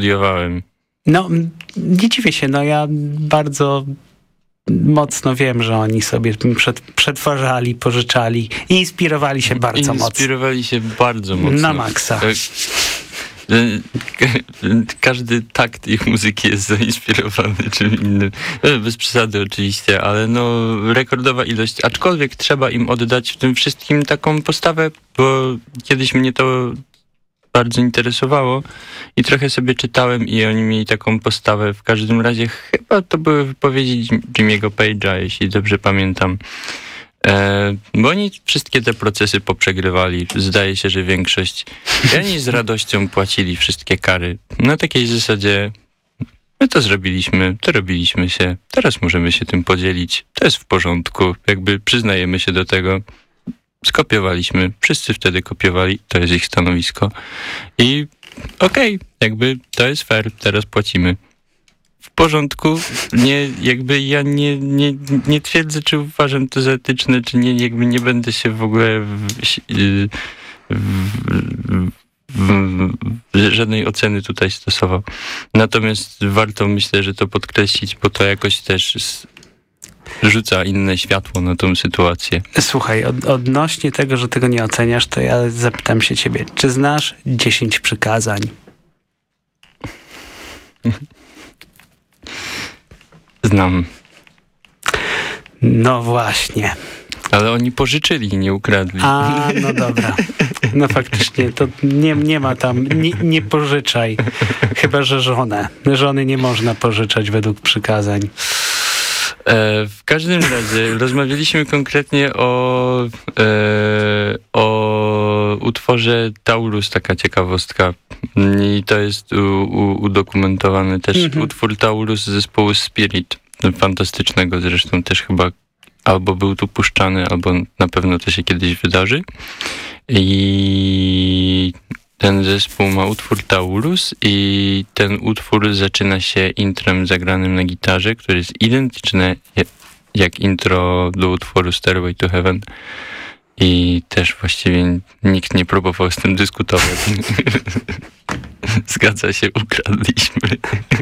studiowałem. No, nie dziwię się, no ja bardzo mocno wiem, że oni sobie przetwarzali, pożyczali i inspirowali się bardzo mocno. Inspirowali się bardzo mocno. Na maksa. Każdy takt ich muzyki jest zainspirowany czym innym. Bez przesady oczywiście, ale no rekordowa ilość. Aczkolwiek trzeba im oddać w tym wszystkim taką postawę, bo kiedyś mnie to bardzo interesowało i trochę sobie czytałem i oni mieli taką postawę. W każdym razie chyba to były wypowiedzi Jimmy'ego Page'a, jeśli dobrze pamiętam. Bo oni wszystkie te procesy poprzegrywali. Zdaje się, że większość. I oni z radością płacili wszystkie kary. Na takiej zasadzie my to zrobiliśmy, to robiliśmy się, teraz możemy się tym podzielić. To jest w porządku. Jakby przyznajemy się do tego. Skopiowaliśmy. Wszyscy wtedy kopiowali. To jest ich stanowisko. I okej, jakby to jest fair. Teraz płacimy. W porządku, ja nie twierdzę, czy uważam to za etyczne, czy nie, jakby nie będę się w ogóle żadnej oceny tutaj stosował. Natomiast warto, myślę, że to podkreślić, bo to jakoś też rzuca inne światło na tą sytuację. Słuchaj, odnośnie tego, że tego nie oceniasz, to ja zapytam się ciebie, czy znasz 10 przykazań? Znam. No właśnie. Ale oni pożyczyli, nie ukradli. A, no dobra. No faktycznie, to nie ma tam, nie pożyczaj. Chyba że żonę. Żony nie można pożyczać według przykazań. W każdym razie rozmawialiśmy konkretnie o utworze Taurus, taka ciekawostka. I to jest udokumentowane też utwór Taurus zespołu Spirit. Fantastycznego zresztą też chyba albo był tu puszczany, albo na pewno to się kiedyś wydarzy. I ten zespół ma utwór Taurus i ten utwór zaczyna się intrem zagranym na gitarze, który jest identyczne jak intro do utworu Stairway to Heaven. I też właściwie nikt nie próbował z tym dyskutować. Zgadza się, ukradliśmy.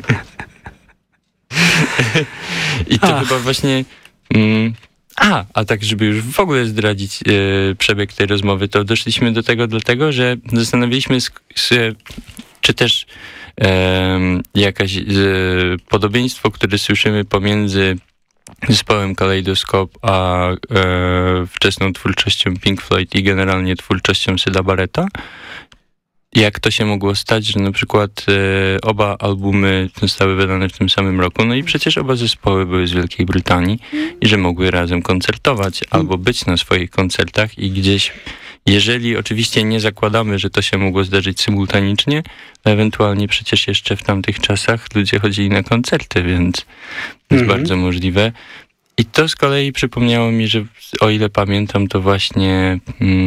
I to chyba właśnie... A tak, żeby już w ogóle zdradzić przebieg tej rozmowy, to doszliśmy do tego dlatego, że zastanawialiśmy się, czy też jakaś podobieństwo, które słyszymy pomiędzy zespołem Kalejdoskop a wczesną twórczością Pink Floyd i generalnie twórczością Syda Barretta. Jak to się mogło stać, że na przykład oba albumy zostały wydane w tym samym roku, no i przecież oba zespoły były z Wielkiej Brytanii i że mogły razem koncertować albo być na swoich koncertach i gdzieś, jeżeli oczywiście nie zakładamy, że to się mogło zdarzyć symultanicznie, to ewentualnie przecież jeszcze w tamtych czasach ludzie chodzili na koncerty, więc jest bardzo możliwe. I to z kolei przypomniało mi, że o ile pamiętam, to właśnie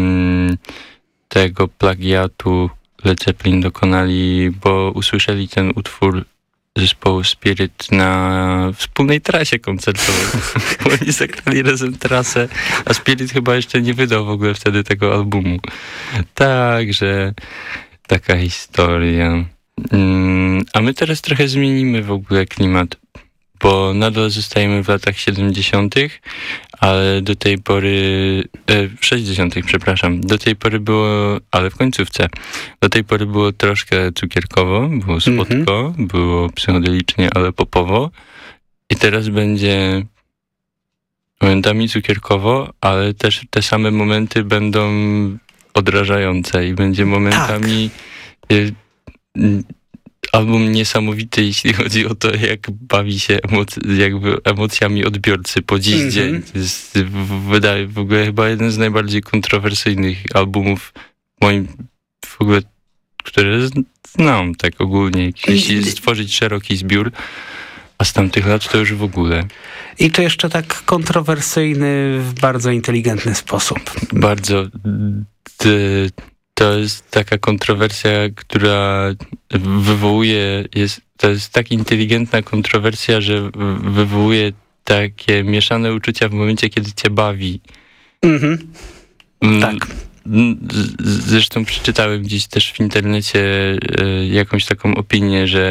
tego plagiatu Led Zeppelin dokonali, bo usłyszeli ten utwór zespołu Spirit na wspólnej trasie koncertowej. Bo oni zagrali razem trasę, a Spirit chyba jeszcze nie wydał w ogóle wtedy tego albumu. Także taka historia. A my teraz trochę zmienimy w ogóle klimat, bo nadal zostajemy w latach 70., ale do tej pory, 60., przepraszam, do tej pory było, ale w końcówce, do tej pory było troszkę cukierkowo, było słodko, było psychodelicznie, ale popowo i teraz będzie momentami cukierkowo, ale też te same momenty będą odrażające i będzie momentami album niesamowity, jeśli chodzi o to, jak bawi się jakby emocjami odbiorcy po dziś dzień. To jest wydaje w ogóle chyba jeden z najbardziej kontrowersyjnych albumów moim w ogóle, które znam tak ogólnie. Jeśli stworzyć szeroki zbiór, a z tamtych lat to już w ogóle. I to jeszcze tak kontrowersyjny w bardzo inteligentny sposób. Bardzo. To jest taka kontrowersja, która wywołuje, to jest tak inteligentna kontrowersja, że wywołuje takie mieszane uczucia w momencie, kiedy cię bawi. Tak. Zresztą przeczytałem gdzieś też w internecie jakąś taką opinię, że